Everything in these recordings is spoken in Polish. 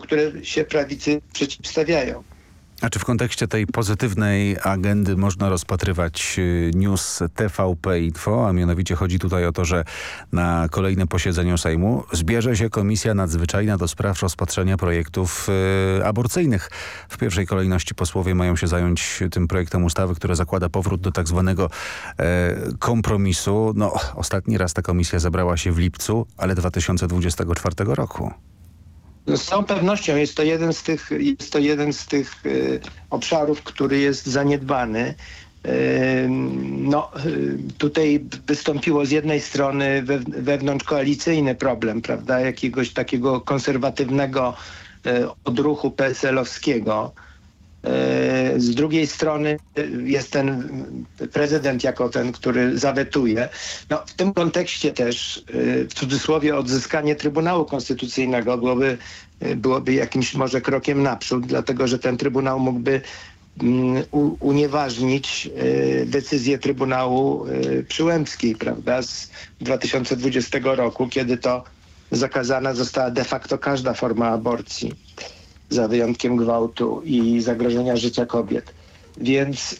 które się prawicy przeciwstawiają. A czy w kontekście tej pozytywnej agendy można rozpatrywać news TVP Info, a mianowicie chodzi tutaj o to, że na kolejnym posiedzeniu Sejmu zbierze się Komisja Nadzwyczajna do spraw rozpatrzenia projektów aborcyjnych. W pierwszej kolejności posłowie mają się zająć tym projektem ustawy, który zakłada powrót do tak zwanego kompromisu. No, ostatni raz ta komisja zebrała się w lipcu, ale 2024 roku. No, z całą pewnością jest to jeden z tych obszarów, który jest zaniedbany. Tutaj wystąpiło z jednej strony wewnątrzkoalicyjny problem, prawda, jakiegoś takiego konserwatywnego odruchu PSL-owskiego. Z drugiej strony jest ten prezydent jako ten, który zawetuje. No, w tym kontekście też, w cudzysłowie, odzyskanie Trybunału Konstytucyjnego byłoby jakimś może krokiem naprzód, dlatego że ten Trybunał mógłby unieważnić decyzję Trybunału Przyłębskiej, prawda, z 2020 roku, kiedy to zakazana została de facto każda forma aborcji, za wyjątkiem gwałtu i zagrożenia życia kobiet. Więc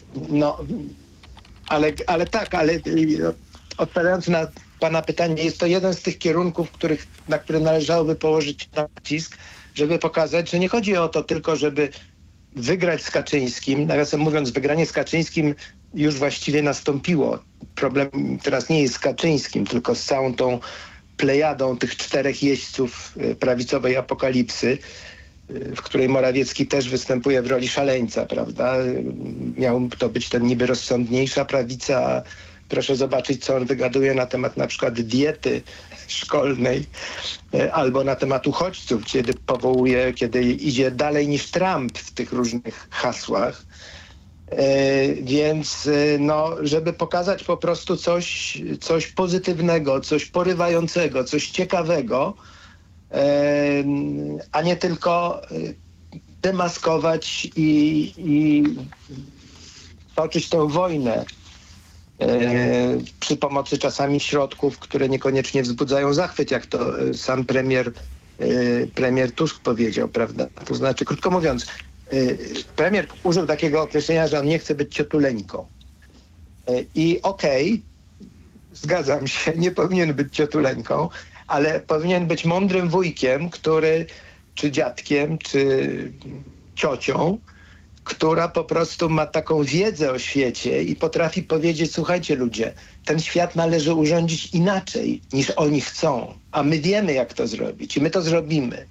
ale odpowiadając na pana pytanie, jest to jeden z tych kierunków, na które należałoby położyć nacisk, żeby pokazać, że nie chodzi o to tylko, żeby wygrać z Kaczyńskim. Nawiasem mówiąc, wygranie z Kaczyńskim już właściwie nastąpiło. Problem teraz nie jest z Kaczyńskim, tylko z całą tą plejadą tych 4 jeźdźców prawicowej apokalipsy, w której Morawiecki też występuje w roli szaleńca, prawda? Miał to być ten niby rozsądniejsza prawica, a proszę zobaczyć, co on wygaduje na temat na przykład diety szkolnej albo na temat uchodźców, kiedy idzie dalej niż Trump w tych różnych hasłach. Więc żeby pokazać po prostu coś pozytywnego, coś porywającego, coś ciekawego, a nie tylko demaskować i toczyć tę wojnę przy pomocy czasami środków, które niekoniecznie wzbudzają zachwyt, jak to sam premier Tusk powiedział, prawda? To znaczy, krótko mówiąc, premier użył takiego określenia, że on nie chce być ciotuleńką. I zgadzam się, nie powinien być ciotuleńką, ale powinien być mądrym wujkiem, czy dziadkiem, czy ciocią, która po prostu ma taką wiedzę o świecie i potrafi powiedzieć: słuchajcie ludzie, ten świat należy urządzić inaczej niż oni chcą, a my wiemy, jak to zrobić i my to zrobimy.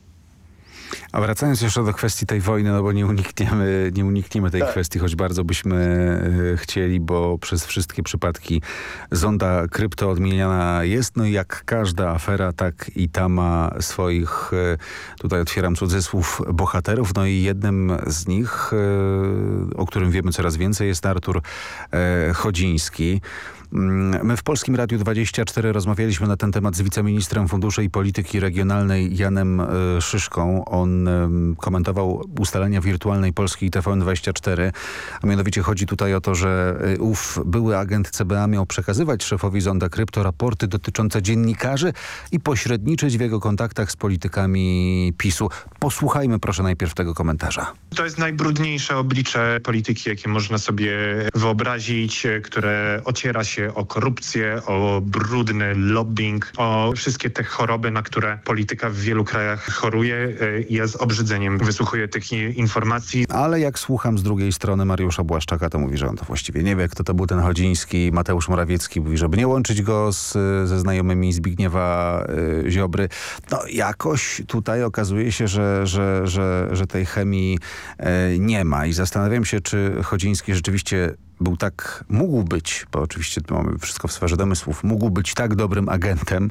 A wracając jeszcze do kwestii tej wojny, no bo nie unikniemy tej kwestii, choć bardzo byśmy chcieli, bo przez wszystkie przypadki zonda krypto odmieniana jest. No i jak każda afera, tak i ta ma swoich, tutaj otwieram cudzysłów, bohaterów. No i jednym z nich, o którym wiemy coraz więcej, jest Artur Chodziński. My w Polskim Radiu 24 rozmawialiśmy na ten temat z wiceministrem funduszy i polityki regionalnej Janem Szyszką. On komentował ustalenia wirtualnej Polski i TVN24, a mianowicie chodzi tutaj o to, że ów były agent CBA miał przekazywać szefowi zonda krypto raporty dotyczące dziennikarzy i pośredniczyć w jego kontaktach z politykami PiS-u. Posłuchajmy proszę najpierw tego komentarza. To jest najbrudniejsze oblicze polityki, jakie można sobie wyobrazić, które ociera się o korupcję, o brudny lobbying, o wszystkie te choroby, na które polityka w wielu krajach choruje. Ja z obrzydzeniem wysłuchuję tych informacji. Ale jak słucham z drugiej strony Mariusza Błaszczaka, to mówi, że on to właściwie nie wie, kto to był ten Chodziński. Mateusz Morawiecki mówi, żeby nie łączyć go ze znajomymi Zbigniewa Ziobry. No jakoś tutaj okazuje się, że tej chemii nie ma i zastanawiam się, czy Chodziński rzeczywiście mógł być, bo oczywiście tu mamy wszystko w sferze domysłów, mógł być tak dobrym agentem,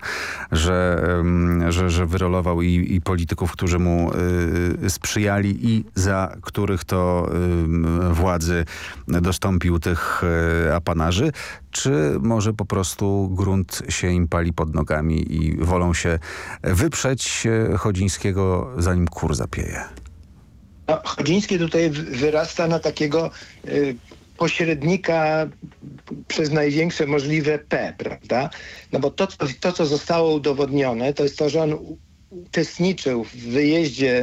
że wyrolował i polityków, którzy mu sprzyjali i za których to władzy dostąpił tych apanarzy, czy może po prostu grunt się im pali pod nogami i wolą się wyprzeć Chodzińskiego, zanim kur zapieje. No, Chodziński tutaj wyrasta na takiego pośrednika przez największe możliwe P, prawda? No bo to, co zostało udowodnione, to jest to, że on uczestniczył w wyjeździe